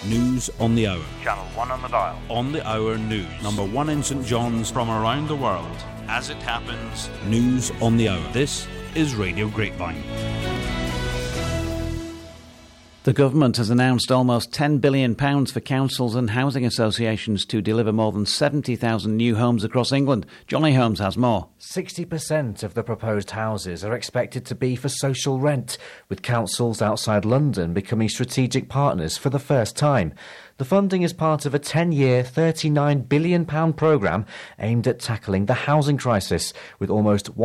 News on the hour. Channel 1 on the dial. On the hour news. Number 1 in St John's. From around the world. As it happens. News on the hour. This is Radio Grapevine. The government has announced almost £10 billion for councils and housing associations to deliver more than 70,000 new homes across England. Johnny Holmes has more. 60% of the proposed houses are expected to be for social rent, with councils outside London becoming strategic partners for the first time. The funding is part of a 10-year, £39 billion programme aimed at tackling the housing crisis, with almost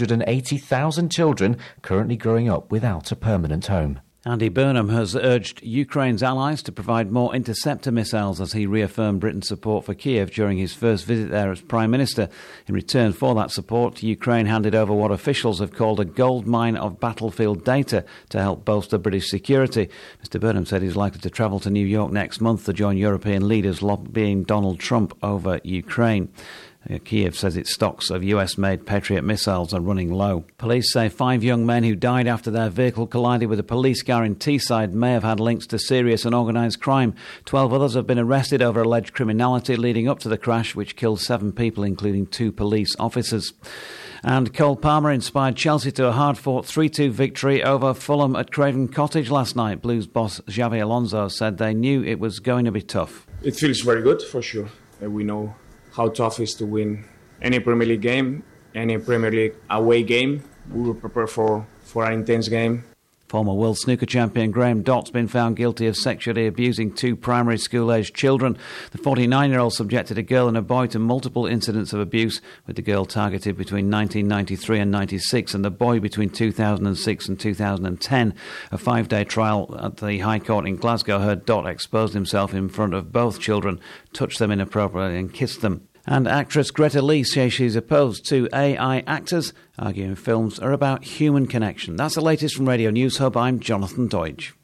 180,000 children currently growing up without a permanent home. Andy Burnham has urged Ukraine's allies to provide more interceptor missiles as he reaffirmed Britain's support for Kiev during his first visit there as Prime Minister. In return for that support, Ukraine handed over what officials have called a goldmine of battlefield data to help bolster British security. Mr Burnham said he's likely to travel to New York next month to join European leaders lobbying Donald Trump over Ukraine. Kiev says its stocks of US-made Patriot missiles are running low. Police say 5 young men who died after their vehicle collided with a police car in Teesside may have had links to serious and organised crime. 12 others have been arrested over alleged criminality leading up to the crash, which killed 7 people, including 2 police officers. And Cole Palmer inspired Chelsea to a hard-fought 3-2 victory over Fulham at Craven Cottage last night. Blues boss Xabi Alonso said they knew it was going to be tough. It feels very good, for sure. We know how tough it is to win any Premier League game, any Premier League away game. We will prepare for an intense game. Former world snooker champion Graham Dott's been found guilty of sexually abusing 2 primary school-aged children. The 49-year-old subjected a girl and a boy to multiple incidents of abuse, with the girl targeted between 1993 and 96 and the boy between 2006 and 2010. A 5-day trial at the High Court in Glasgow heard Dott exposed himself in front of both children, touched them inappropriately and kissed them. And actress Greta Lee says she's opposed to AI actors, arguing films are about human connection. That's the latest from Radio News Hub. I'm Jonathan Deutsch.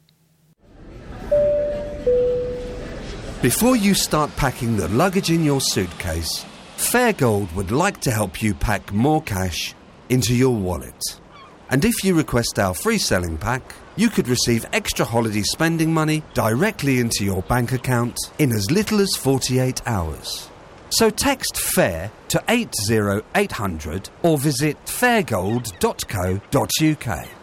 Before you start packing the luggage in your suitcase, Fairgold would like to help you pack more cash into your wallet. And if you request our free selling pack, you could receive extra holiday spending money directly into your bank account in as little as 48 hours. So text FAIR to 80800 or visit fairgold.co.uk.